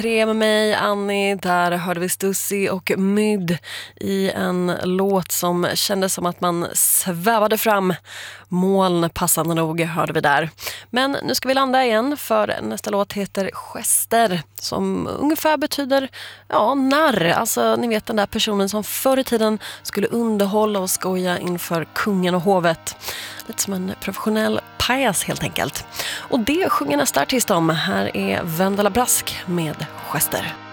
Tre med mig, Annie. Där hörde vi Stussy och Myd i en låt som kändes som att man svävade fram. Moln passande nog hörde vi där. Men nu ska vi landa igen, för nästa låt heter Gester, som ungefär betyder narr. Alltså ni vet, den där personen som förr i tiden skulle underhålla och skoja inför kungen och hovet. Lite som en professionell pajas helt enkelt. Och det sjunger nästa artist om. Här är Vendela Brask med Gester.